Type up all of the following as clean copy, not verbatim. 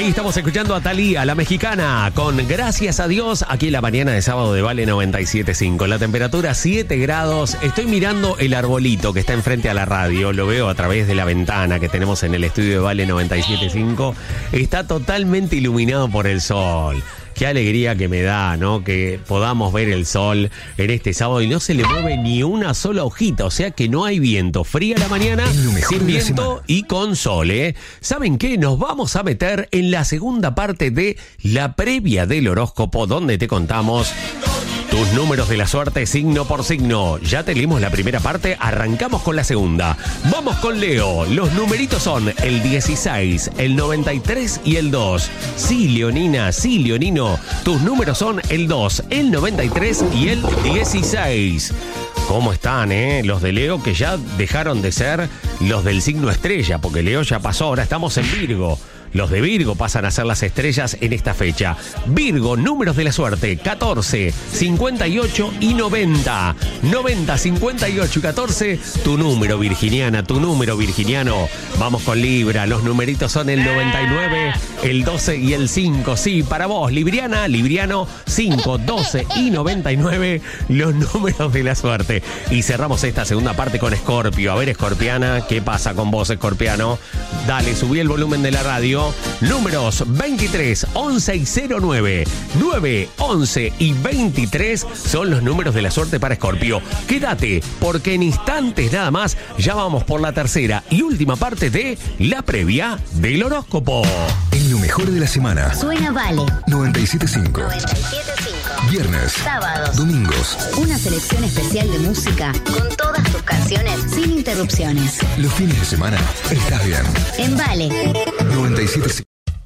Ahí estamos escuchando a Thalía, la mexicana, con Gracias a Dios, aquí en la mañana de sábado de Vale 97.5. La temperatura 7 grados. Estoy mirando el arbolito que está enfrente a la radio. Lo veo a través de la ventana que tenemos en el estudio de Vale 97.5. Está totalmente iluminado por el sol. Qué alegría que me da, ¿no? Que podamos ver el sol en este sábado y no se le mueve ni una sola hojita. O sea que no hay viento. Fría la mañana, sin viento y con sol, ¿eh? ¿Saben qué? Nos vamos a meter en la segunda parte de la previa del horóscopo, donde te contamos tus números de la suerte signo por signo. Ya tenemos la primera parte, arrancamos con la segunda. Vamos con Leo. Los numeritos son el 16, el 93 y el 2. Sí, Leonina, sí, Leonino. Tus números son el 2, el 93 y el 16. ¿Cómo están, los de Leo, que ya dejaron de ser los del signo estrella? Porque Leo ya pasó, ahora estamos en Virgo. Los de Virgo pasan a ser las estrellas en esta fecha. Virgo, números de la suerte, 14, 58 y 90. 90, 58 y 14, tu número, virginiana, tu número, virginiano. Vamos con Libra, los numeritos son el 99, el 12 y el 5. Sí, para vos, Libriana, Libriano, 5, 12 y 99, los números de la suerte. Y cerramos esta segunda parte con Escorpio. A ver, Escorpiana, ¿qué pasa con vos, Escorpiano? Dale, subí el volumen de la radio. Números 23, 11 y 09, 9, 11 y 23 son los números de la suerte para Escorpio. Quédate, porque en instantes nada más ya vamos por la tercera y última parte de la previa del horóscopo. En lo mejor de la semana suena Vale 97.5. 97.5. Viernes, sábados, domingos. Una selección especial de música con todas tus canciones sin interrupciones. Los fines de semana estás bien. En Vale 97.5.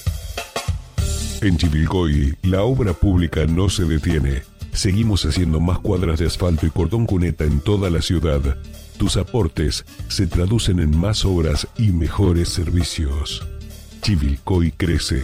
En Chivilcoy, la obra pública no se detiene. Seguimos haciendo más cuadras de asfalto y cordón cuneta en toda la ciudad. Tus aportes se traducen en más obras y mejores servicios. Chivilcoy crece.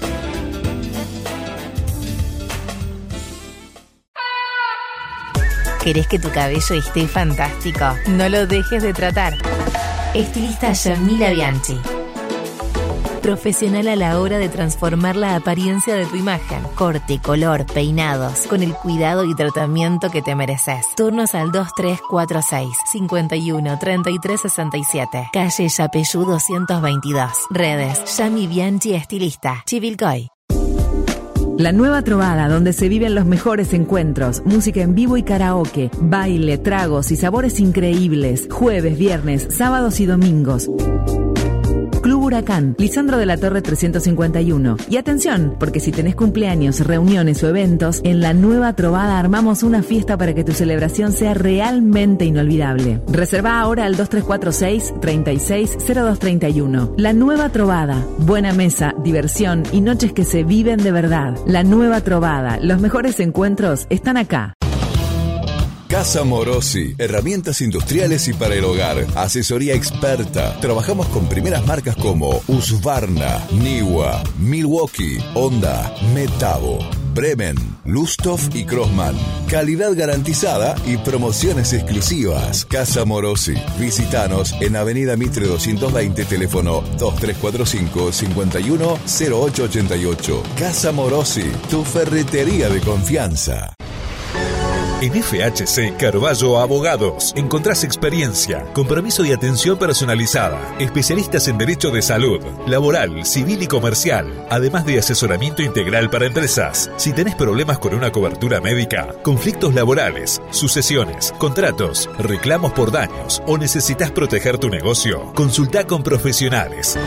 ¿Querés que tu cabello esté fantástico? No lo dejes de tratar. Estilista Yamila Bianchi. Profesional a la hora de transformar la apariencia de tu imagen. Corte, color, peinados, con el cuidado y tratamiento que te mereces. Turnos al 2346 51 33 67. Calle Yapeyú 222. Redes: Yami Bianchi Estilista. Chivilcoy. La Nueva Trovada, donde se viven los mejores encuentros, música en vivo y karaoke, baile, tragos y sabores increíbles. Jueves, viernes, sábados y domingos. Club Huracán, Lisandro de la Torre 351. Y atención, porque si tenés cumpleaños, reuniones o eventos, en La Nueva Trovada armamos una fiesta para que tu celebración sea realmente inolvidable. Reserva ahora al 2346 360231. La Nueva Trovada, buena mesa, diversión y noches que se viven de verdad. La Nueva Trovada, los mejores encuentros están acá. Casa Morosi, herramientas industriales y para el hogar, asesoría experta. Trabajamos con primeras marcas como Husqvarna, Niwa, Milwaukee, Honda, Metabo, Bremen, Lusthof y Crossman. Calidad garantizada y promociones exclusivas. Casa Morosi. Visítanos en Avenida Mitre 220, teléfono 2345 51 0888. Casa Morosi, tu ferretería de confianza. En FHC Carballo Abogados encontrás experiencia, compromiso y atención personalizada, especialistas en derecho de salud, laboral, civil y comercial, además de asesoramiento integral para empresas. Si tenés problemas con una cobertura médica, conflictos laborales, sucesiones, contratos, reclamos por daños o necesitas proteger tu negocio, consultá con profesionales.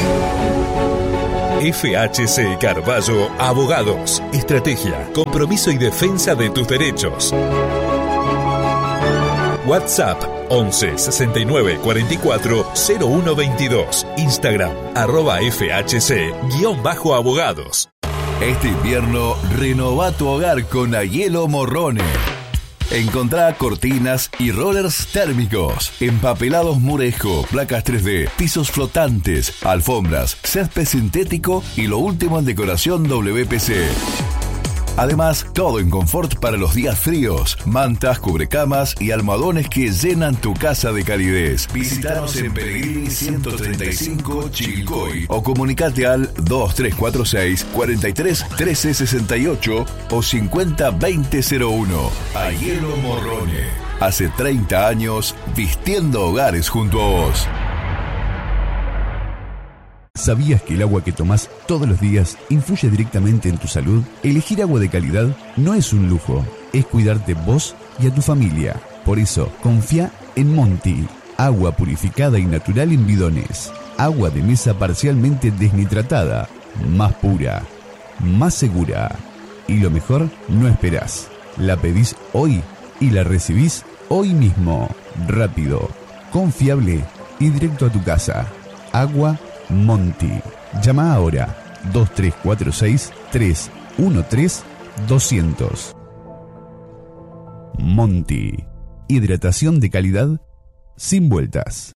FHC Carballo Abogados. Estrategia, compromiso y defensa de tus derechos. WhatsApp 11 69 44 01 22. Instagram @FHC_abogados. Este invierno, renova tu hogar con Aiello Morrone. Encontrá cortinas y rollers térmicos, empapelados Murejo, placas 3D, pisos flotantes, alfombras, césped sintético y lo último en decoración WPC. Además, todo en confort para los días fríos. Mantas, cubrecamas y almohadones que llenan tu casa de calidez. Visítanos en Pellegrini 135 Chivilcoy o comunicate al 2346 43 13 68 o 50 2001. Aiello Morrone. Hace 30 años vistiendo hogares junto a vos. ¿Sabías que el agua que tomás todos los días influye directamente en tu salud? Elegir agua de calidad no es un lujo, es cuidarte vos y a tu familia. Por eso, confía en Monty. Agua purificada y natural en bidones. Agua de mesa parcialmente desnitratada. Más pura, más segura. Y lo mejor, no esperás. La pedís hoy y la recibís hoy mismo. Rápido, confiable y directo a tu casa. Agua Monty. Llama ahora 2346 313 200. Monty. Hidratación de calidad sin vueltas.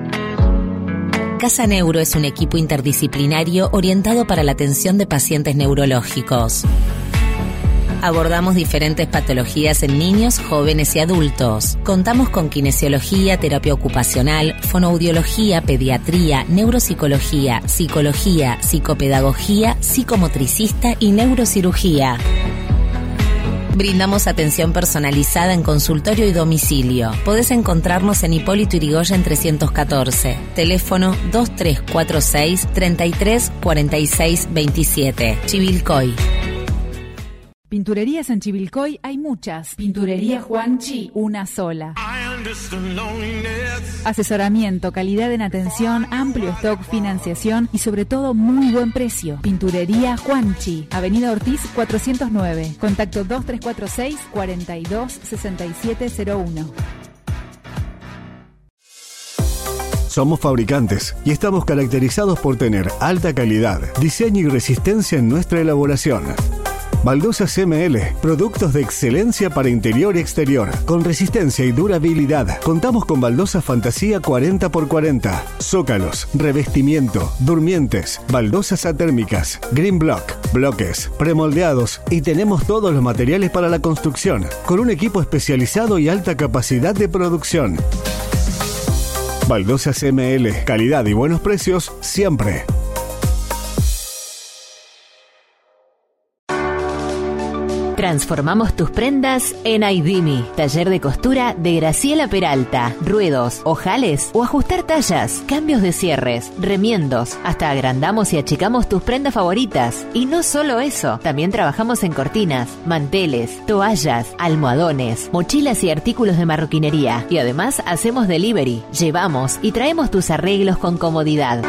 Casa Neuro es un equipo interdisciplinario orientado para la atención de pacientes neurológicos. Abordamos diferentes patologías en niños, jóvenes y adultos. Contamos con kinesiología, terapia ocupacional, fonoaudiología, pediatría, neuropsicología, psicología, psicopedagogía, psicomotricista y neurocirugía. Brindamos atención personalizada en consultorio y domicilio. Podés encontrarnos en Hipólito Yrigoyen 314. Teléfono 2346 33 46 27. Chivilcoy. Pinturerías en Chivilcoy hay muchas. Pinturería Juanchi, una sola. Asesoramiento, calidad en atención, amplio stock, financiación y sobre todo muy buen precio. Pinturería Juanchi, Avenida Ortiz 409. Contacto 2346 42 6701. Somos fabricantes y estamos caracterizados por tener alta calidad, diseño y resistencia en nuestra elaboración. Baldosas CML, productos de excelencia para interior y exterior, con resistencia y durabilidad. Contamos con baldosas fantasía 40x40, zócalos, revestimiento, durmientes, baldosas atérmicas, green block, bloques, premoldeados y tenemos todos los materiales para la construcción, con un equipo especializado y alta capacidad de producción. Baldosas CML, calidad y buenos precios siempre. Transformamos tus prendas en Aidimi, taller de costura de Graciela Peralta. Ruedos, ojales o ajustar tallas, cambios de cierres, remiendos, hasta agrandamos y achicamos tus prendas favoritas. Y no solo eso, también trabajamos en cortinas, manteles, toallas, almohadones, mochilas y artículos de marroquinería. Y además hacemos delivery, llevamos y traemos tus arreglos con comodidad.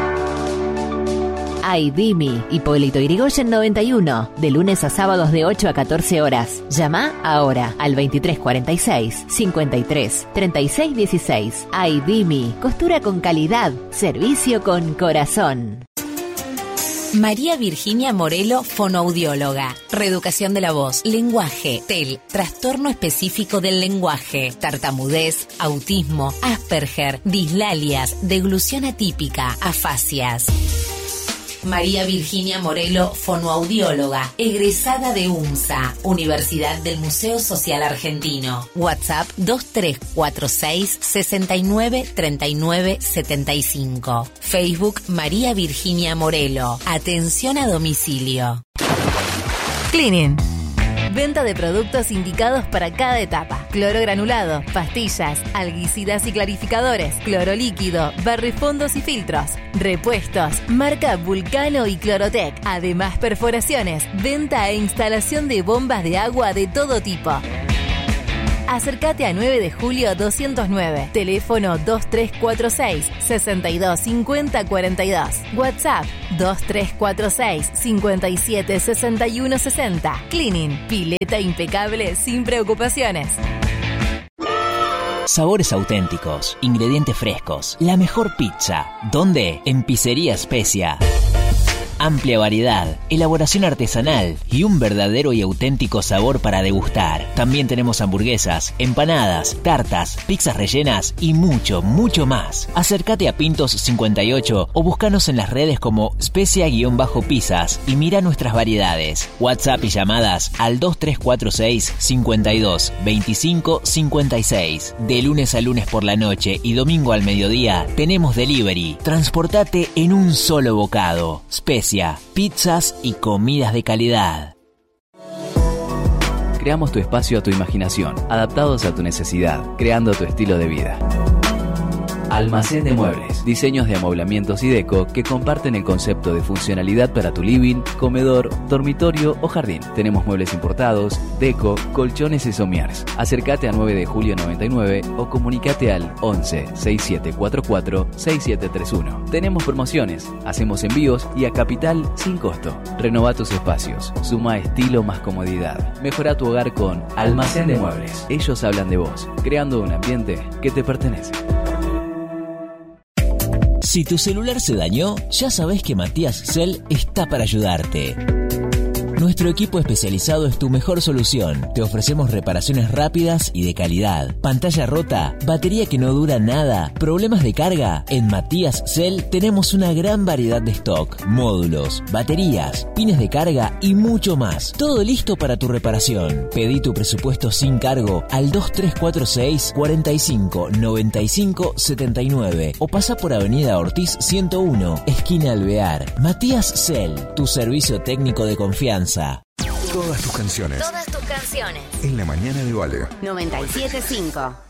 Aidimi, Hipólito Yrigoyen 91, de lunes a sábados de 8 a 14 horas. Llama ahora al 2346 53 36 16. Aidimi, costura con calidad, servicio con corazón. María Virginia Morelo, fonoaudióloga. Reeducación de la voz, lenguaje, TEL, trastorno específico del lenguaje, tartamudez, autismo, Asperger, dislalias, deglución atípica, afasias. María Virginia Morelo, fonoaudióloga, egresada de UMSA, Universidad del Museo Social Argentino. WhatsApp 2346 69 39 75. Facebook María Virginia Morelo. Atención a domicilio. Cleaning. Venta de productos indicados para cada etapa. Cloro granulado, pastillas, alguicidas y clarificadores, cloro líquido, barrefondos y filtros. Repuestos, marca Vulcano y Clorotec. Además, perforaciones, venta e instalación de bombas de agua de todo tipo. Acércate a 9 de julio 209. Teléfono 2346 62 50 42. WhatsApp 2346 57 61 60. Cleaning, pileta impecable sin preocupaciones. Sabores auténticos, ingredientes frescos, la mejor pizza. ¿Dónde? En Pizzería Especia. amplia variedad, elaboración artesanal y un verdadero y auténtico sabor para degustar. También tenemos hamburguesas, empanadas, tartas, pizzas rellenas y mucho, mucho más. Acércate a Pintos 58 o búscanos en las redes como Specia-Pizzas y mira nuestras variedades. WhatsApp y llamadas al 2346 52 25 56. De lunes a lunes por la noche y domingo al mediodía tenemos delivery. Transportate en un solo bocado. Specia, pizzas y comidas de calidad. Creamos tu espacio a tu imaginación, adaptados a tu necesidad, creando tu estilo de vida. Almacén de Muebles, diseños de amoblamientos y deco que comparten el concepto de funcionalidad para tu living, comedor, dormitorio o jardín. Tenemos muebles importados, deco, colchones y somiers. Acércate a 9 de julio 99 o comunicate al 11 6744 6731. Tenemos promociones, hacemos envíos y a capital sin costo. Renova tus espacios, suma estilo más comodidad. Mejora tu hogar con Almacén de Muebles. Ellos hablan de vos, creando un ambiente que te pertenece. Si tu celular se dañó, ya sabés que Matías Cell está para ayudarte. Nuestro equipo especializado es tu mejor solución. Te ofrecemos reparaciones rápidas y de calidad. Pantalla rota, batería que no dura nada, problemas de carga. En Matías Cell tenemos una gran variedad de stock, módulos, baterías, pines de carga y mucho más. Todo listo para tu reparación. Pedí tu presupuesto sin cargo al 2346 45 95 79 o pasa por Avenida Ortiz 101, esquina Alvear. Matías Cell, tu servicio técnico de confianza. Todas tus canciones. Todas tus canciones. En la mañana de Vale. 97.5.